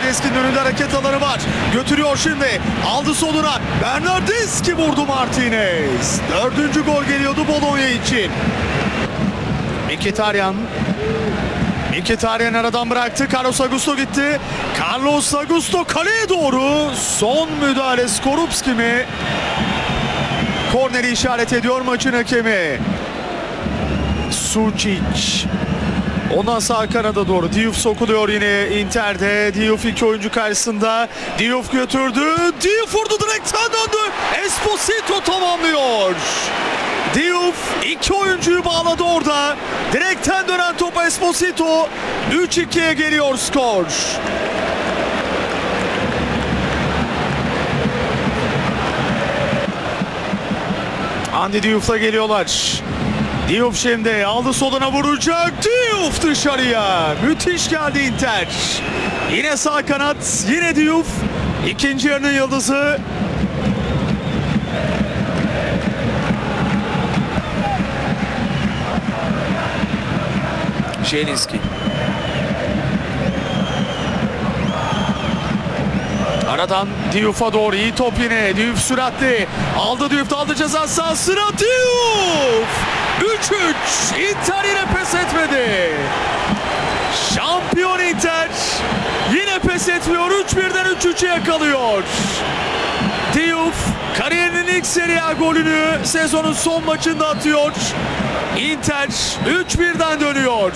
Bernardeschi'nin önünde hareket alanı var. Götürüyor şimdi. Aldı soluna. Bernardeschi vurdu Martinez. 4. gol geliyordu Bologna için. Mkhitaryan aradan bıraktı. Carlos Augusto gitti. Carlos Augusto kaleye doğru. Son müdahale Skorupski mi? Korneri işaret ediyor maçın hakemi. Sucic. Ondan sağ kanada doğru. Diouf sokuluyor yine Inter'de. Diouf iki oyuncu karşısında. Diouf götürdü. Diouf vurdu, direkten döndü. Esposito tamamlıyor. Diouf iki oyuncuyu bağladı orada. Direkten dönen topa Esposito. 3-2'ye geliyor skor. Andy Diouf'la geliyorlar. Diouf şimdi aldı, soluna vuracak. Diouf dışarıya. Müthiş geldi Inter. Yine sağ kanat. Yine Diouf. İkinci yarının yıldızı. Zielinski. Aradan Diouf'a doğru iyi top yine. Diouf süratli. Aldı Diouf, aldı ceza sahasına. Diouf! 3-3. Inter yine pes etmedi. Şampiyon Inter yine pes etmiyor. 3-1'den 3-3'e yakalıyor. Diouf kariyerinin ilk Serie A golünü sezonun son maçında atıyor. Inter 3-1'den dönüyor.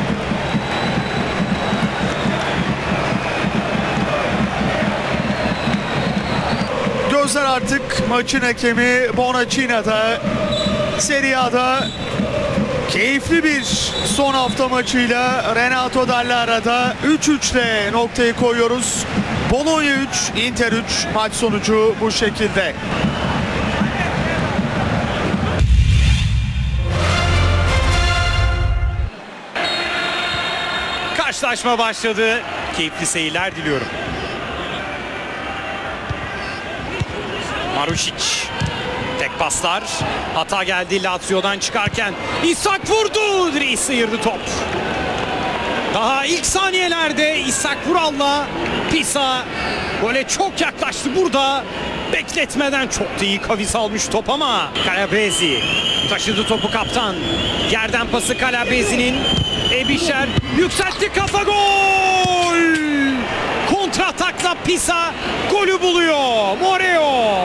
Gözler artık maçın hakemi Bonacina'da. Serie A'da keyifli bir son hafta maçıyla Renato Dallara'da 3-3'le noktayı koyuyoruz. Bologna 3, Inter 3, maç sonucu bu şekilde. Karşılaşma başladı. Keyifli seyirler diliyorum. Marušić. Tek paslar. Hata geldi Lazio'dan çıkarken. İshak vurdu. Direği sıyırdı top. Daha ilk saniyelerde İshak Vural'la Pisa gole çok yaklaştı burada. Bekletmeden çok da iyi kavis almış top ama Calabresi taşıdı topu kaptan. Yerden pası Calabresi'nin. Ebişer yükseltti, kafa, gol! Kontra atakla Pisa golü buluyor. Moreo.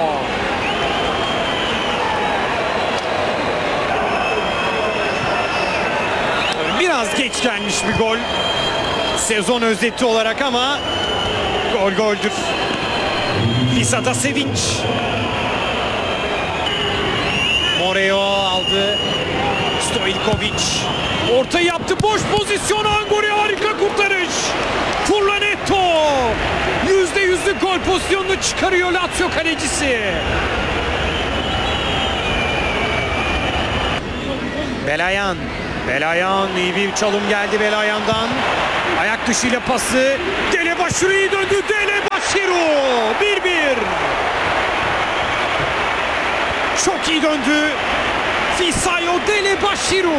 Biraz geç gelmiş bir gol. Sezon özeti olarak ama gol goldür. Pisa'da sevinç. Moreo aldı. Stojkovic orta yaptı, boş pozisyon, Anguri harika kurtarış. Furlanetto %100'lük gol pozisyonunu çıkarıyor Lazio kalecisi. Belayan iyi bir çalım geldi Belayan'dan. Ayak dışıyla pası. Delebaşiru iyi döndü. Delebaşiru 1-1. Çok iyi döndü. Fisayo Delebaşiru.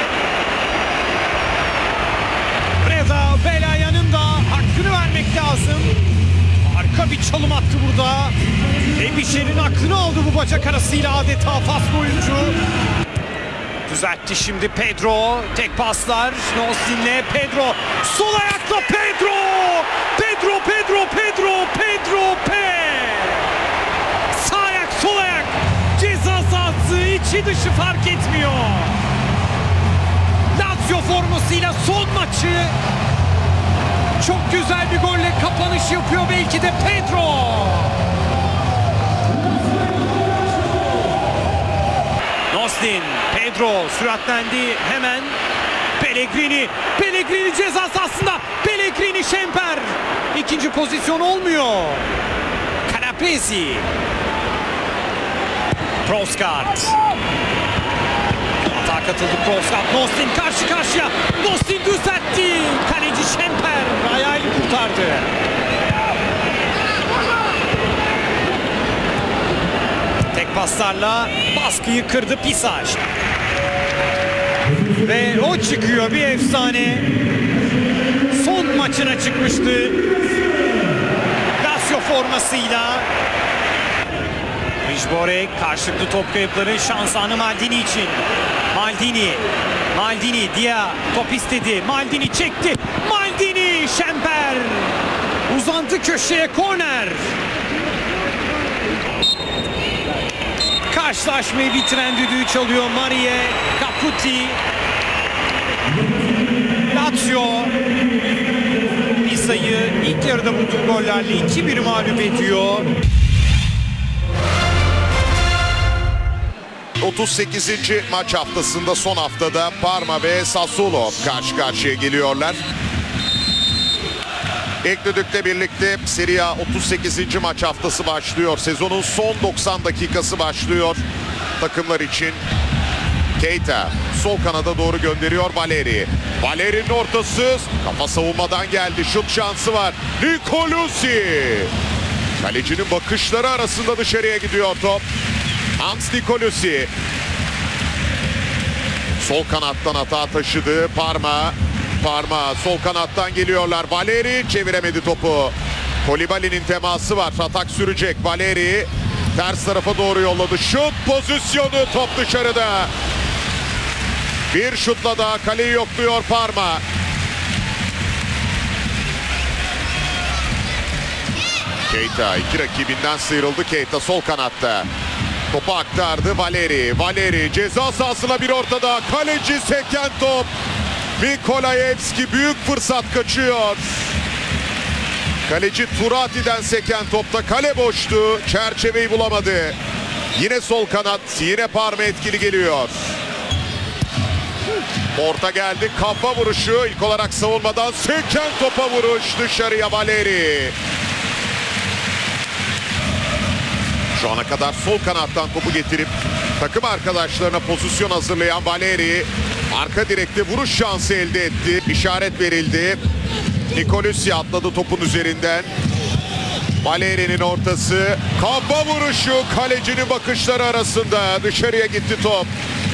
Reza Belayan'ın da hakkını vermek lazım. Harika bir çalım attı burada. Ebişer'in aklını aldı bu bacak arasıyla, adeta faslı oyuncu. Düzeltti şimdi Pedro. Tek paslar. Nostin'le Pedro. Sol ayakla Pedro. Sağ ayak, sol ayak. Ceza sahası içi dışı fark etmiyor. Lazio formasıyla son maçı çok güzel bir golle kapanış yapıyor belki de Pedro. Nostin, Pedro süratlendi hemen. Pellegrini ceza sahasında. Pellegrini Şemper. İkinci pozisyon olmuyor. Calabresi. Trossard. Hata katıldı Trossard. Nostin karşı karşıya. Nostin düzeltti. Kaleci Şemper ayağıyla kurtardı. Tek paslarla baskıyı kırdı Pisa. Ve o çıkıyor, bir efsane. Son maçına çıkmıştı. formasıyla. Rijborek karşılıklı top kayıpları şans anı Maldini için. Maldini Dia top istedi. Maldini çekti. Maldini Şemper uzandı köşeye, korner. Karşılaşmayı bitiren düdüğü çalıyor Marie Caputi. Lazio Pisa'yı ilk yarıda bulduğu gollerle 2-1 mağlup ediyor. 38. maç haftasında, son haftada Parma ve Sassuolo karşı karşıya geliyorlar. İlk düdükle birlikte Serie A 38. maç haftası başlıyor. Sezonun son 90 dakikası başlıyor takımlar için. Keita sol kanada doğru gönderiyor Valeri. Valeri'nin ortası, kafa savunmadan geldi. Şut şansı var. Nicolosi. Kalecinin bakışları arasında dışarıya gidiyor top. Hans Nicolosi. Sol kanattan hata taşıdı Parma sol kanattan geliyorlar. Valeri çeviremedi topu. Kolibali'nin teması var. Atak sürecek. Valeri ters tarafa doğru yolladı. Şut pozisyonu, top dışarıda. Bir şutla daha kaleyi yokluyor Parma. Keita iki rakibinden sıyrıldı. Keita sol kanatta. Topu aktardı Valeri ceza sahasına bir ortada. Kaleci seken top. Nikolayevski büyük fırsat kaçıyor. Kaleci Turati'den seken topta kale boştu. Çerçeveyi bulamadı. Yine sol kanat, yine Parma etkili geliyor. Orta geldi, kafa vuruşu. İlk olarak savunmadan seken topa vuruş, dışarıya Valeri. Şu ana kadar sol kanattan topu getirip takım arkadaşlarına pozisyon hazırlayan Valeri arka direkte vuruş şansı elde etti. İşaret verildi. Nicolosi atladı topun üzerinden. Valeri'nin ortası. Kafa vuruşu, kalecinin bakışları arasında dışarıya gitti top.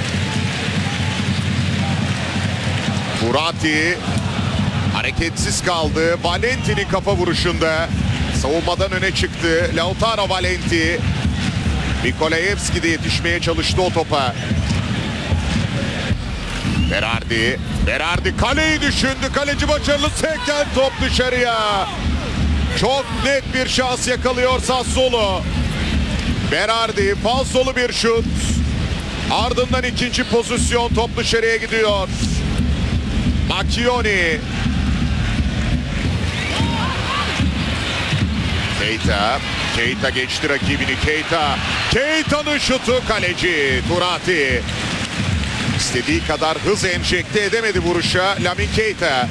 Turati hareketsiz kaldı. Valenti'nin kafa vuruşunda savunmadan öne çıktı. Lautaro Valenti. Nikolayevski de yetişmeye çalıştı o topa. Berardi kaleyi düşündü. Kaleci başarılı, seken top dışarıya. Çok net bir şans yakalıyor Sassuolo. Berardi falsolu bir şut. Ardından ikinci pozisyon, top dışarıya gidiyor. Macchioni. Keita geçti rakibini. Keita'nın şutu, kaleci Turati. İstediği kadar hız enjekte edemedi vuruşa Lamin Keita.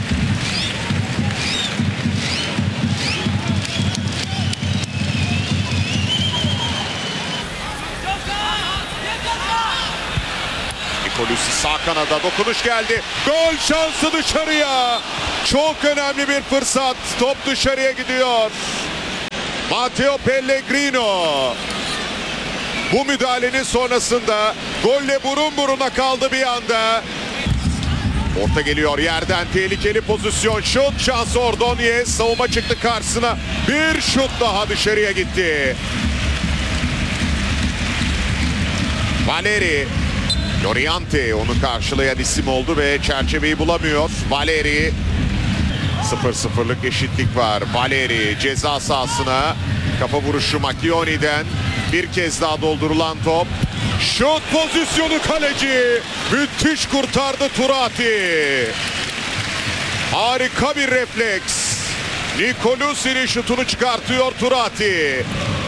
Nicolosi sağ kanada, dokunuş geldi. Gol şansı dışarıya. Çok önemli bir fırsat. Top dışarıya gidiyor. Matteo Pellegrino. Bu müdahalenin sonrasında golle burun buruna kaldı bir anda. Orta geliyor yerden, tehlikeli pozisyon. Şut şansı Ordonez. Savunma çıktı karşısına. Bir şut daha dışarıya gitti. Valeri. Loriante onu karşılayan isim oldu ve çerçeveyi bulamıyor. Valeri. 0-0'lık eşitlik var. Valeri ceza sahasına. Kafa vuruşu Macchioni'den. Bir kez daha doldurulan top. Şut pozisyonu, kaleci. Müthiş kurtardı Turati. Harika bir refleks. Nicolosi'nin şutunu çıkartıyor Turati.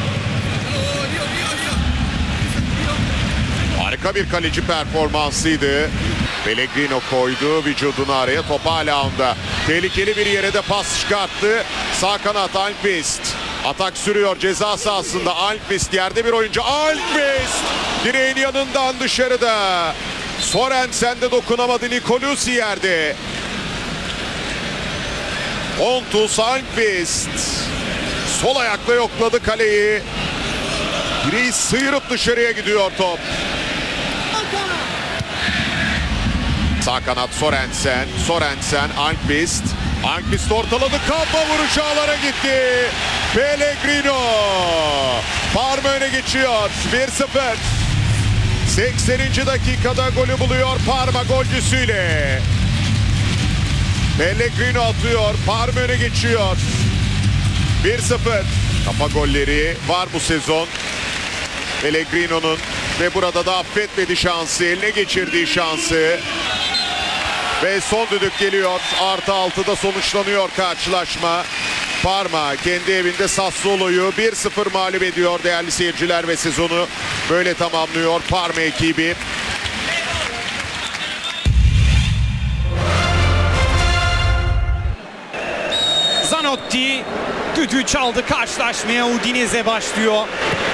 Harika bir kaleci performansıydı. Pellegrino koydu vücudunu araya. Top hala onda. Tehlikeli bir yere de pas çıkarttı. Sağ kanat Almqvist. Atak sürüyor ceza sahasında. Almqvist yerde bir oyuncu. Almqvist direğin yanından dışarıda. Sorensen de dokunamadı. Nicolosi yerde. Pontus Almqvist sol ayakla yokladı kaleyi. Direği sıyırıp dışarıya gidiyor top. Sağ kanat Sorensen. Almqvist. Anquist ortaladı. Kafa vuruşu ağlara gitti. Pellegrino. Parma öne geçiyor. 1-0. 80. dakikada golü buluyor Parma golcüsüyle. Pellegrino atıyor. Parma öne geçiyor. 1-0. Kafa golleri var bu sezon. Pellegrino'nun ve burada da affetmedi şansı. Eline geçirdiği şansı. Ve son düdük geliyor. Artı 6'da sonuçlanıyor karşılaşma. Parma kendi evinde Sassuolo'yu 1-0 mağlup ediyor değerli seyirciler ve sezonu böyle tamamlıyor Parma ekibi. Zanotti düdüğü çaldı, karşılaşmaya Udinese başlıyor.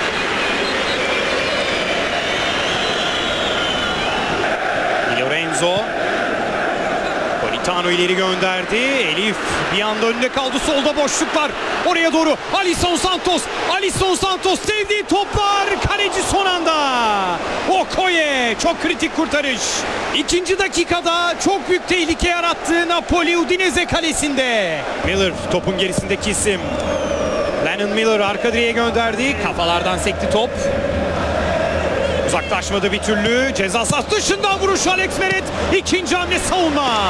Di Lorenzo. Politano ileri gönderdi. Elif bir anda önünde kaldı. Solda boşluk var. Oraya doğru Alisson Santos. Alisson Santos sevdiği top var. Kaleci son anda. Okoye. Çok kritik kurtarış. İkinci dakikada çok büyük tehlike yarattı Napoli Udinese kalesinde. Miller topun gerisindeki isim. Lennon Miller arka direğe gönderdi. Kafalardan sekti top. Uzaklaşmadı bir türlü. Ceza sahası dışından vuruş Alex Meret. İkinci hamle savunma.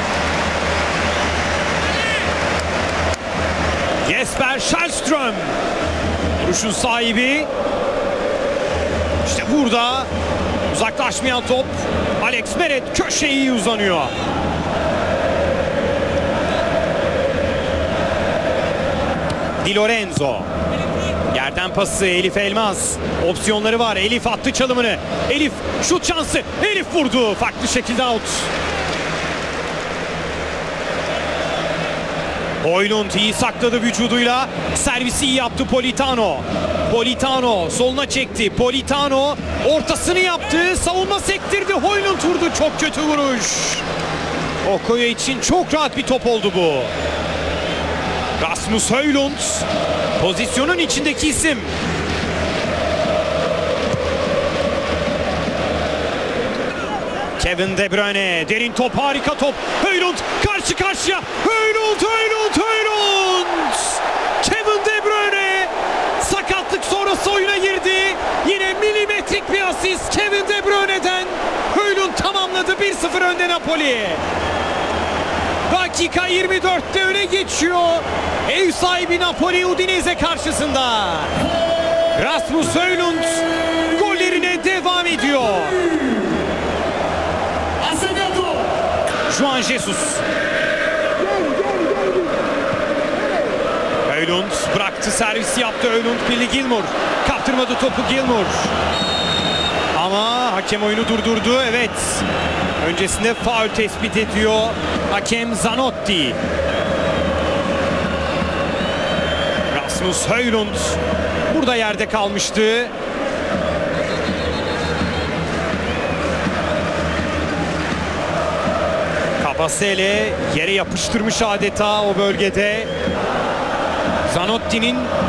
Jesper Källström. Vuruşun sahibi. İşte burada uzaklaşmayan top. Alex Meret köşeye iyi uzanıyor. Di Lorenzo. Yerden pası Elif Elmas. Opsiyonları var. Elif attı çalımını. Elif şut şansı. Elif vurdu. Farklı şekilde out. Højlund iyi sakladı vücuduyla. Servisi iyi yaptı Politano. Politano soluna çekti. Politano ortasını yaptı. Savunma sektirdi. Højlund vurdu. Çok kötü vuruş. Okoye için çok rahat bir top oldu bu. Rasmus Højlund pozisyonun içindeki isim. Kevin De Bruyne derin top, harika top. Højlund karşı karşıya. Højlund. Kevin De Bruyne sakatlık sonrası oyuna girdi. Yine milimetrik bir asist Kevin De Bruyne'den. Højlund tamamladı. 1-0 önde Napoli. Dakika 24'te öne geçiyor. Ev sahibi Napoli Udinese karşısında. Rasmus Højlund gollerine devam ediyor. Juan Jesus. Højlund bıraktı, servisi yaptı. Højlund Billy Gilmour. Kaptırmadı topu Gilmour. Ama hakem oyunu durdurdu. Evet. Öncesinde faul tespit ediyor hakem Zanotti. Rasmus Højlund burada yerde kalmıştı. Kabasele yere yapıştırmış adeta o bölgede. Zanotti'nin